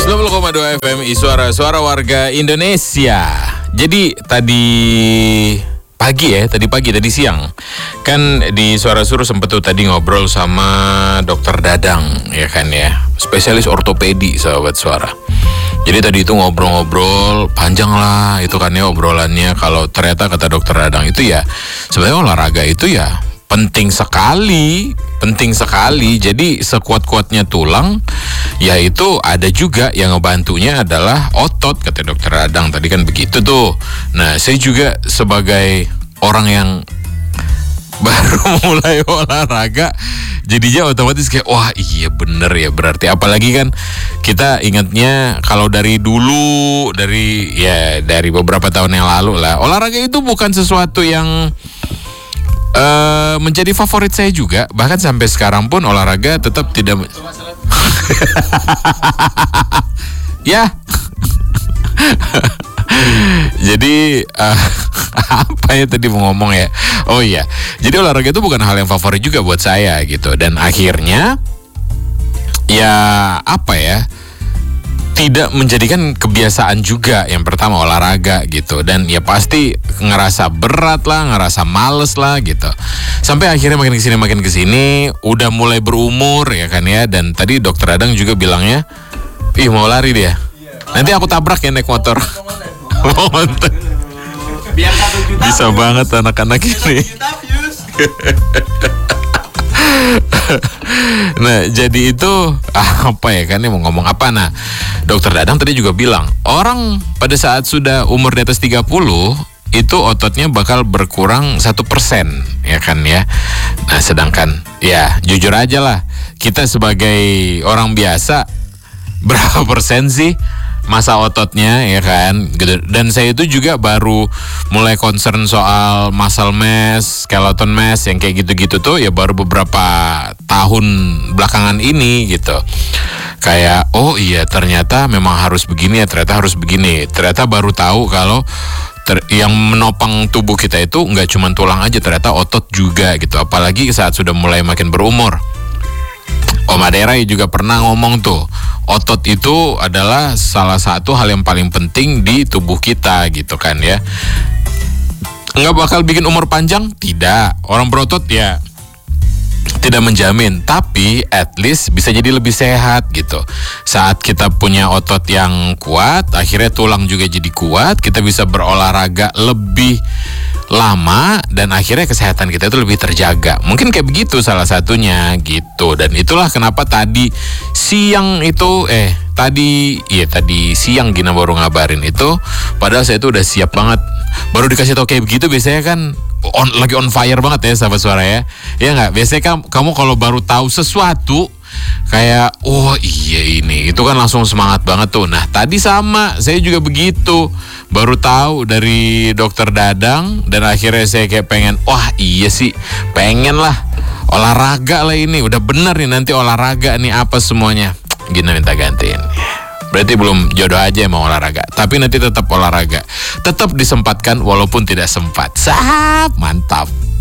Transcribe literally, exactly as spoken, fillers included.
sembilan puluh koma dua F M Suara Suara Warga Indonesia. Jadi tadi pagi ya, tadi pagi, tadi siang kan di Suara Suruh sempet tuh tadi ngobrol sama dokter Dadang, ya kan ya, spesialis ortopedi sahabat suara. Jadi tadi itu ngobrol-ngobrol panjang lah itu kan ya obrolannya. Kalau ternyata kata dokter Dadang itu ya sebenarnya olahraga itu ya penting sekali, penting sekali. Jadi sekuat-kuatnya tulang, ya itu ada juga yang ngebantunya adalah otot, kata dokter Dadang tadi kan begitu tuh. Nah saya juga sebagai orang yang baru mulai olahraga, jadinya otomatis kayak wah iya bener ya, berarti apalagi kan kita ingatnya kalau dari dulu, dari ya dari beberapa tahun yang lalu lah, olahraga itu bukan sesuatu yang Uh, menjadi favorit saya juga. Bahkan sampai sekarang pun olahraga tetap tidak ya. Jadi uh, apa ya tadi mau ngomong ya? Oh iya, jadi olahraga itu bukan hal yang favorit juga buat saya gitu. Dan akhirnya ya apa ya, tidak menjadikan kebiasaan juga yang pertama olahraga gitu. Dan ya pasti ngerasa berat lah, ngerasa males lah gitu. Sampai akhirnya makin kesini makin kesini udah mulai berumur ya kan ya. Dan tadi dokter Dadang juga bilangnya, ih mau lari dia, nanti aku tabrak ya naik motor. Biar satu juta bisa views. Banget anak-anak ini. Nah jadi itu apa ya kan, mau ngomong apa. Nah dokter Dadang tadi juga bilang orang pada saat sudah umur di atas tiga puluh itu ototnya bakal berkurang satu persen ya kan ya. Nah sedangkan ya jujur aja lah, kita sebagai orang biasa berapa persen sih masa ototnya ya kan gitu. Dan saya itu juga baru mulai concern soal muscle mass, skeleton mass yang kayak gitu-gitu tuh ya baru beberapa tahun belakangan ini gitu. Kayak oh iya ternyata memang harus begini ya, ternyata harus begini. Ternyata baru tahu kalau ter- yang menopang tubuh kita itu nggak cuma tulang aja, ternyata otot juga gitu. Apalagi saat sudah mulai makin berumur. Om Adera juga pernah ngomong tuh, otot itu adalah salah satu hal yang paling penting di tubuh kita gitu kan ya. Nggak bakal bikin umur panjang? Tidak. Orang berotot ya tidak menjamin, tapi at least bisa jadi lebih sehat gitu. Saat kita punya otot yang kuat, akhirnya tulang juga jadi kuat, kita bisa berolahraga lebih lama dan akhirnya kesehatan kita itu lebih terjaga. Mungkin kayak begitu salah satunya gitu. Dan itulah kenapa tadi siang itu eh tadi iya tadi siang Gina baru ngabarin itu, padahal saya itu udah siap banget. Baru dikasih tau kayak begitu biasanya kan on, lagi on fire banget ya sahabat suara ya. Ya nggak, biasanya kan kamu kalau baru tahu sesuatu kayak oh iya ini, itu kan langsung semangat banget tuh. Nah tadi sama, saya juga begitu, baru tahu dari dokter Dadang dan akhirnya saya kayak pengen, wah iya sih pengen lah olahraga lah ini, udah bener nih nanti olahraga nih apa semuanya. Gina minta gantiin. Berarti belum jodoh aja mau olahraga, tapi nanti tetap olahraga, tetap disempatkan walaupun tidak sempat. Sap, mantap.